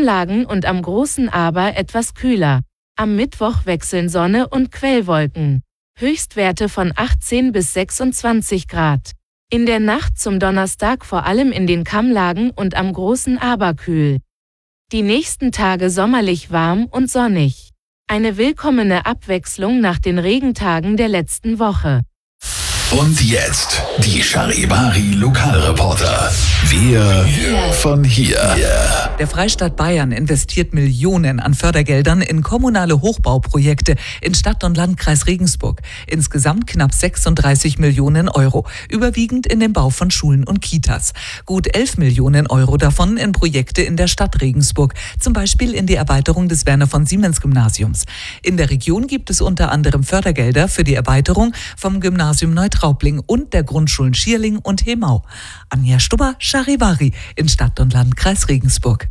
Kammlagen und am Großen Aber etwas kühler. Am Mittwoch wechseln Sonne und Quellwolken. Höchstwerte von 18 bis 26 Grad. In der Nacht zum Donnerstag vor allem in den Kammlagen und am Großen Aber kühl. Die nächsten Tage sommerlich warm und sonnig. Eine willkommene Abwechslung nach den Regentagen der letzten Woche. Und jetzt die Charivari Lokalreporter. Wir von hier. Der Freistaat Bayern investiert Millionen an Fördergeldern in kommunale Hochbauprojekte in Stadt- und Landkreis Regensburg. Insgesamt knapp 36 Millionen Euro, überwiegend in den Bau von Schulen und Kitas. Gut 11 Millionen Euro davon in Projekte in der Stadt Regensburg, zum Beispiel in die Erweiterung des Werner-von-Siemens-Gymnasiums. In der Region gibt es unter anderem Fördergelder für die Erweiterung vom Gymnasium Neutraubling und der Grundschulen Schierling und Hemau. Anja Stubber, Charivari in Stadt- und Landkreis Regensburg.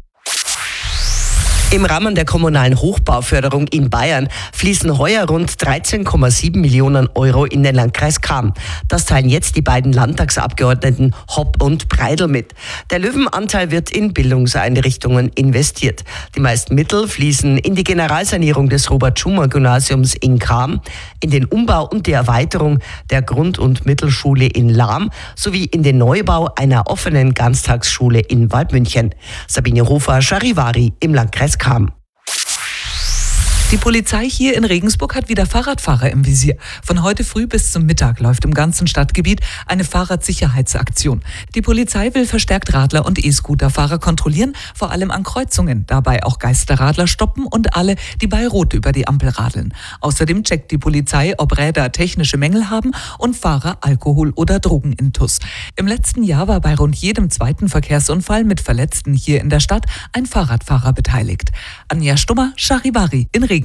Im Rahmen der kommunalen Hochbauförderung in Bayern fließen heuer rund 13,7 Millionen Euro in den Landkreis Cham. Das teilen jetzt die beiden Landtagsabgeordneten Hopp und Breidel mit. Der Löwenanteil wird in Bildungseinrichtungen investiert. Die meisten Mittel fließen in die Generalsanierung des Robert-Schumann-Gymnasiums in Cham, in den Umbau und die Erweiterung der Grund- und Mittelschule in Lahm sowie in den Neubau einer offenen Ganztagsschule in Waldmünchen. Sabine Hofer, Charivari im Landkreis Cham. Die Polizei hier in Regensburg hat wieder Fahrradfahrer im Visier. Von heute früh bis zum Mittag läuft im ganzen Stadtgebiet eine Fahrradsicherheitsaktion. Die Polizei will verstärkt Radler und E-Scooterfahrer kontrollieren, vor allem an Kreuzungen. Dabei auch Geisterradler stoppen und alle, die bei Rot über die Ampel radeln. Außerdem checkt die Polizei, ob Räder technische Mängel haben und Fahrer Alkohol- oder Drogenintus. Im letzten Jahr war bei rund jedem zweiten Verkehrsunfall mit Verletzten hier in der Stadt ein Fahrradfahrer beteiligt. Anja Stummer, Charivari in Regensburg.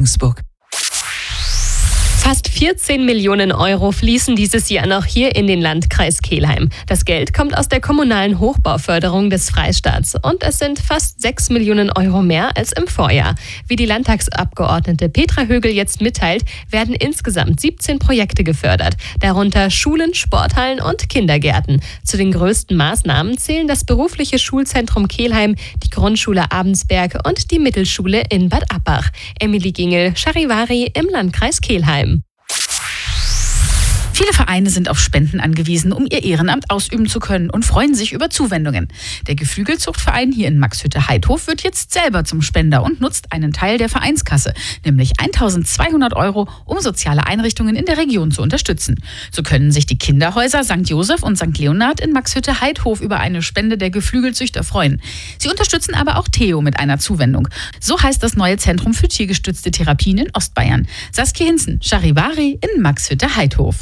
Fast 14 Millionen Euro fließen dieses Jahr noch hier in den Landkreis Kelheim. Das Geld kommt aus der kommunalen Hochbauförderung des Freistaats und es sind fast 6 Millionen Euro mehr als im Vorjahr. Wie die Landtagsabgeordnete Petra Högel jetzt mitteilt, werden insgesamt 17 Projekte gefördert, darunter Schulen, Sporthallen und Kindergärten. Zu den größten Maßnahmen zählen das berufliche Schulzentrum Kelheim, die Grundschule Abensberg und die Mittelschule in Bad Abbach. Emily Gingel, Charivari im Landkreis Kelheim. Viele Vereine sind auf Spenden angewiesen, um ihr Ehrenamt ausüben zu können und freuen sich über Zuwendungen. Der Geflügelzuchtverein hier in Maxhütte-Heidhof wird jetzt selber zum Spender und nutzt einen Teil der Vereinskasse, nämlich 1.200 Euro, um soziale Einrichtungen in der Region zu unterstützen. So können sich die Kinderhäuser St. Josef und St. Leonhard in Maxhütte-Heidhof über eine Spende der Geflügelzüchter freuen. Sie unterstützen aber auch Theo mit einer Zuwendung. So heißt das neue Zentrum für tiergestützte Therapien in Ostbayern. Saskia Hinzen, Charivari in Maxhütte-Heidhof.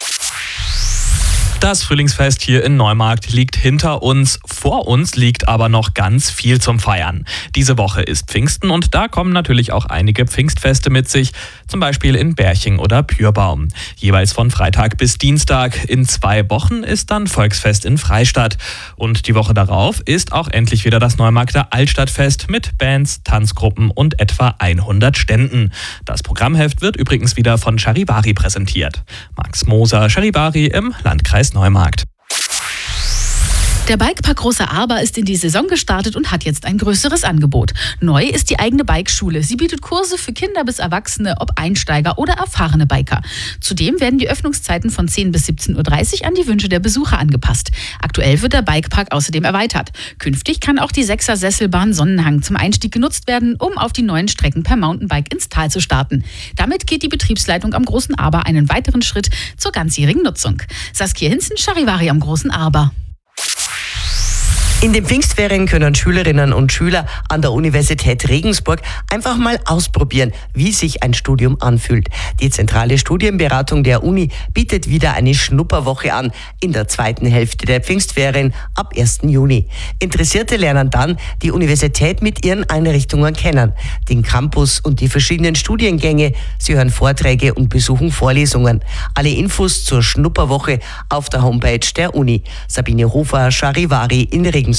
Das Frühlingsfest hier in Neumarkt liegt hinter uns. Vor uns liegt aber noch ganz viel zum Feiern. Diese Woche ist Pfingsten und da kommen natürlich auch einige Pfingstfeste mit sich. Zum Beispiel in Berching oder Pürbaum. Jeweils von Freitag bis Dienstag. In 2 Wochen ist dann Volksfest in Freistadt. Und die Woche darauf ist auch endlich wieder das Neumarkter Altstadtfest mit Bands, Tanzgruppen und etwa 100 Ständen. Das Programmheft wird übrigens wieder von Charivari präsentiert. Max Moser, Charivari im Landkreis Neumarkt. Der Bikepark Großer Aber ist in die Saison gestartet und hat jetzt ein größeres Angebot. Neu ist die eigene Bikeschule. Sie bietet Kurse für Kinder bis Erwachsene, ob Einsteiger oder erfahrene Biker. Zudem werden die Öffnungszeiten von 10 bis 17.30 Uhr an die Wünsche der Besucher angepasst. Aktuell wird der Bikepark außerdem erweitert. Künftig kann auch die 6er Sesselbahn Sonnenhang zum Einstieg genutzt werden, um auf die neuen Strecken per Mountainbike ins Tal zu starten. Damit geht die Betriebsleitung am Großen Aber einen weiteren Schritt zur ganzjährigen Nutzung. Saskia Hinzen, Charivari am Großen Aber. In den Pfingstferien können Schülerinnen und Schüler an der Universität Regensburg einfach mal ausprobieren, wie sich ein Studium anfühlt. Die zentrale Studienberatung der Uni bietet wieder eine Schnupperwoche an in der zweiten Hälfte der Pfingstferien ab 1. Juni. Interessierte lernen dann die Universität mit ihren Einrichtungen kennen, den Campus und die verschiedenen Studiengänge. Sie hören Vorträge und besuchen Vorlesungen. Alle Infos zur Schnupperwoche auf der Homepage der Uni. Sabine Hofer, Charivari in Regensburg.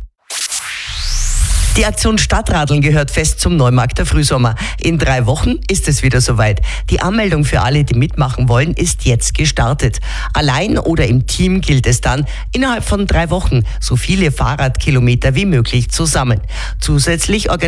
Die Aktion Stadtradeln gehört fest zum Neumarkter Frühsommer. In 3 Wochen ist es wieder soweit. Die Anmeldung für alle, die mitmachen wollen, ist jetzt gestartet. Allein oder im Team gilt es dann, innerhalb von 3 Wochen so viele Fahrradkilometer wie möglich zu sammeln. Zusätzlich